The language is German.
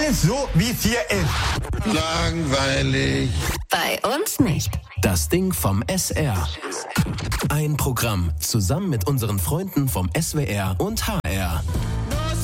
Alles so, wie es hier ist. Langweilig. Bei uns nicht. Das Ding vom SR. Ein Programm zusammen mit unseren Freunden vom SWR und HR.